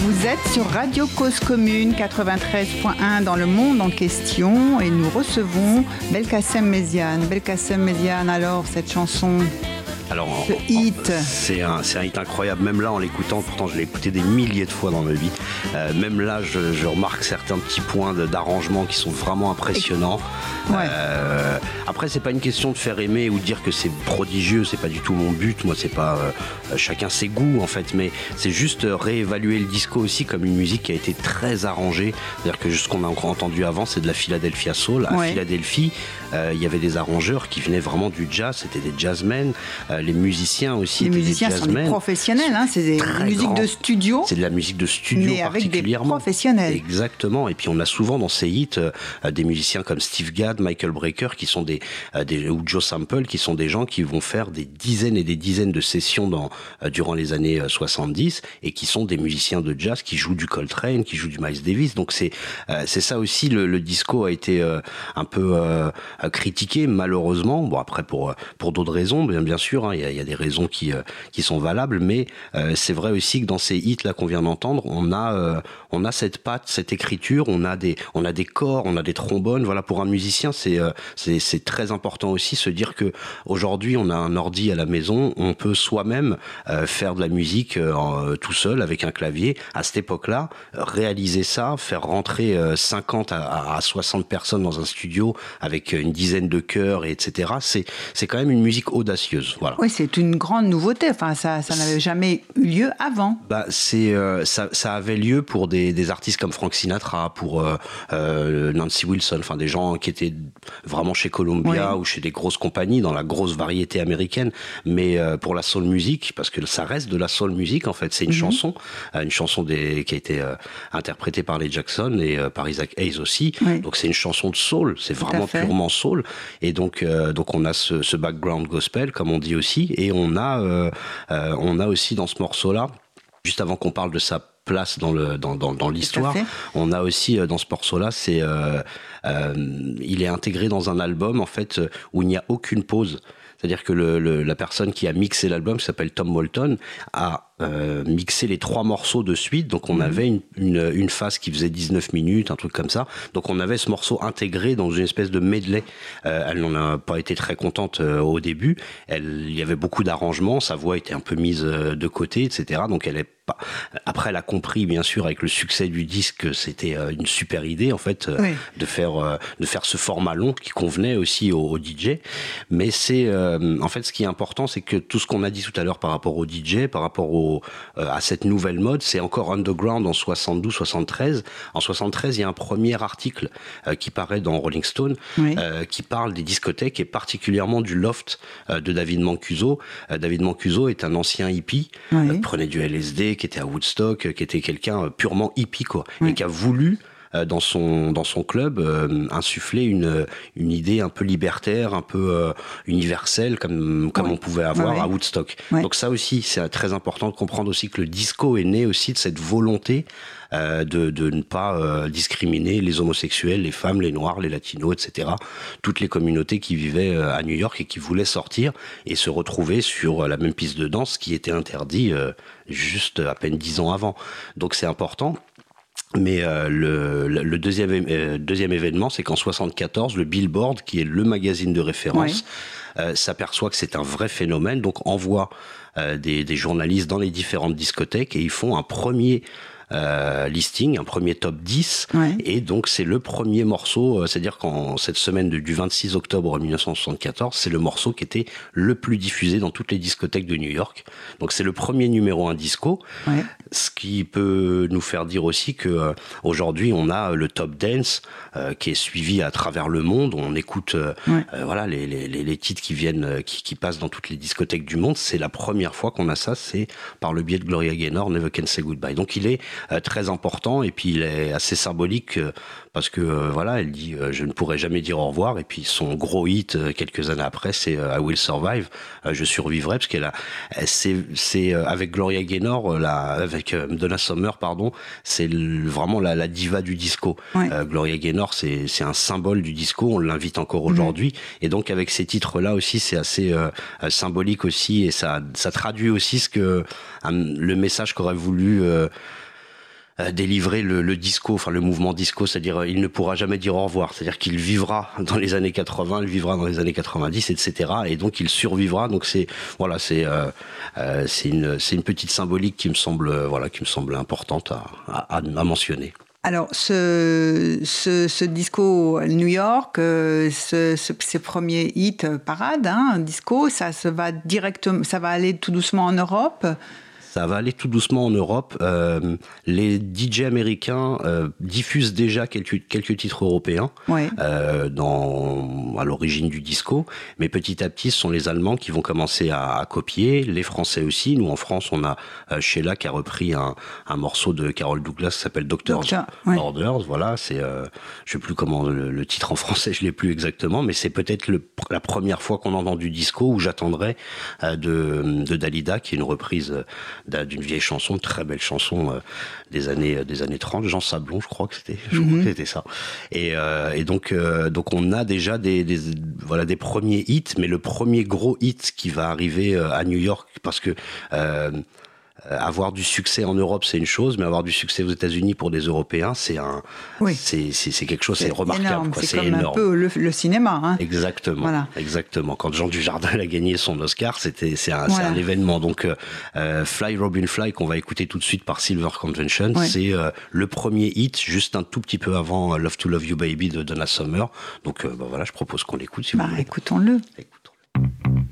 Vous êtes sur Radio Cause Commune 93.1 dans le monde en question et nous recevons Belkacem Méziane. Belkacem Méziane, alors cette chanson, alors, ce hit. C'est un hit incroyable, même là en l'écoutant, pourtant je l'ai écouté des milliers de fois dans ma vie. Même là je remarque certains petits points d'arrangement qui sont vraiment impressionnants. Ouais. Après c'est pas une question de faire aimer ou de dire que c'est prodigieux, c'est pas du tout mon but, moi c'est pas chacun ses goûts en fait, mais c'est juste réévaluer le disco aussi comme une musique qui a été très arrangée, c'est-à-dire que ce qu'on a entendu avant c'est de la Philadelphia Soul. À Philadelphie il y avait des arrangeurs qui venaient vraiment du jazz, c'était des jazzmen, les musiciens aussi. Les musiciens des sont des professionnels, hein, c'est des musiques de studio. C'est de la musique de studio mais avec particulièrement. des professionnels. Exactement, et puis on a souvent dans ces hits des musiciens comme Steve Gadd, Michael Brecker qui sont ou Joe Sample qui sont des gens qui vont faire des dizaines et des dizaines de sessions durant les années 70 et qui sont des musiciens de jazz qui jouent du Coltrane, qui jouent du Miles Davis. Donc c'est ça aussi, le disco a été un peu critiqué malheureusement. Bon après pour d'autres raisons bien sûr, hein, il y a des raisons qui sont valables, mais c'est vrai aussi que dans ces hits là qu'on vient d'entendre, on a cette patte, cette écriture, on a des corps, on a des trombones. Voilà, pour un musicien c'est très important aussi se dire que aujourd'hui on a un ordi à la maison, on peut soi-même faire de la musique tout seul avec un clavier. À cette époque-là, réaliser ça, faire rentrer 50 à 60 personnes dans un studio avec une dizaine de chœurs, etc. C'est quand même une musique audacieuse. Voilà. Oui, c'est une grande nouveauté. Enfin, ça n'avait jamais eu lieu avant. Bah, ça avait lieu pour des artistes comme Frank Sinatra, pour Nancy Wilson, enfin des gens qui étaient vraiment chez Columbia ou chez des grosses compagnies dans la grosse variété américaine. Mais pour la soul music, parce que ça reste de la soul music en fait, c'est une chanson qui a été interprétée par les Jackson et par Isaac Hayes aussi. Oui. Donc c'est une chanson de soul, c'est vraiment purement soul. Et donc on a ce background gospel comme on dit aussi, et on a aussi dans ce morceau-là, juste avant qu'on parle de sa place dans l'histoire, on a aussi dans ce morceau-là, il est intégré dans un album en fait où il n'y a aucune pause. C'est-à-dire que la personne qui a mixé l'album, qui s'appelle Tom Moulton, a mixé les 3 morceaux de suite. Donc on avait une phase qui faisait 19 minutes, un truc comme ça. Donc on avait ce morceau intégré dans une espèce de medley. Elle n'en a pas été très contente au début. Il y avait beaucoup d'arrangements, sa voix était un peu mise de côté, etc. Donc après, elle a compris, bien sûr, avec le succès du disque, que c'était une super idée, en fait, de faire ce format long qui convenait aussi au DJ. Mais en fait, ce qui est important, c'est que tout ce qu'on a dit tout à l'heure par rapport au DJ, par rapport à cette nouvelle mode, c'est encore underground en 72-73. En 73, il y a un premier article qui paraît dans Rolling Stone, qui parle des discothèques et particulièrement du loft de David Mancuso. David Mancuso est un ancien hippie, prenait du LSD, qui était à Woodstock, qui était quelqu'un purement hippie, quoi, et qui a voulu dans son club insuffler une idée un peu libertaire, un peu universelle, comme on pouvait avoir à Woodstock. Donc ça aussi, c'est très important de comprendre aussi que le disco est né aussi de cette volonté de ne pas discriminer les homosexuels, les femmes, les noirs, les latinos, etc. Toutes les communautés qui vivaient à New York et qui voulaient sortir et se retrouver sur la même piste de danse qui était interdit juste à peine 10 ans avant. Donc c'est important. Mais le deuxième événement, c'est qu'en 74, le Billboard, qui est le magazine de référence, s'aperçoit que c'est un vrai phénomène, donc envoie des journalistes dans les différentes discothèques et ils font un premier listing, un premier top 10, et donc c'est le premier morceau, c'est-à-dire qu'en cette semaine du 26 octobre 1974, c'est le morceau qui était le plus diffusé dans toutes les discothèques de New York. Donc c'est le premier numéro 1 disco, ce qui peut nous faire dire aussi que aujourd'hui on a le top dance qui est suivi à travers le monde, on écoute voilà les titres qui viennent, qui passent dans toutes les discothèques du monde. C'est la première fois qu'on a ça, c'est par le biais de Gloria Gaynor, Never Can Say Goodbye. Donc il est très important, et puis il est assez symbolique parce que voilà, elle dit je ne pourrai jamais dire au revoir, et puis son gros hit quelques années après, c'est I Will Survive, je survivrai, parce c'est avec Gloria Gaynor, avec Donna Summer, pardon, c'est vraiment la diva du disco. Gloria Gaynor, c'est un symbole du disco, on l'invite encore aujourd'hui, et donc avec ces titres là aussi, c'est assez symbolique aussi, et ça traduit aussi le message qu'aurait voulu délivrer le disco, enfin le mouvement disco, c'est-à-dire il ne pourra jamais dire au revoir, c'est-à-dire qu'il vivra dans les années 80, il vivra dans les années 90, etc. Et donc il survivra. Donc c'est une petite symbolique qui me semble importante à mentionner. Alors, ce disco New York, ces premiers hits parades, disco, ça va aller tout doucement en Europe. Ça va aller tout doucement en Europe. Les DJ américains diffusent déjà quelques titres européens à l'origine du disco, mais petit à petit, ce sont les Allemands qui vont commencer à copier, les Français aussi. Nous, en France, on a Sheila qui a repris un morceau de Carol Douglas qui s'appelle Doctor's Orders. Voilà, c'est, je sais plus comment le titre en français, je l'ai plus exactement, mais c'est peut-être la première fois qu'on entend du disco, où j'attendrai de Dalida, qui est une reprise d'une vieille chanson, très belle chanson des années 30, Jean Sablon, je crois que c'était ça. Et donc on a déjà des premiers hits, mais le premier gros hit qui va arriver à New York, parce que avoir du succès en Europe, c'est une chose, mais avoir du succès aux États-Unis pour des Européens, c'est quelque chose, c'est remarquable. C'est comme énorme. Un peu le cinéma. Exactement. Voilà. Exactement. Quand Jean Dujardin a gagné son Oscar, c'est un événement. Donc, Fly Robin Fly, qu'on va écouter tout de suite par Silver Convention, c'est le premier hit, juste un tout petit peu avant Love to Love You Baby de Donna Summer. Donc, voilà, je propose qu'on l'écoute si vous voulez. Écoutons-le.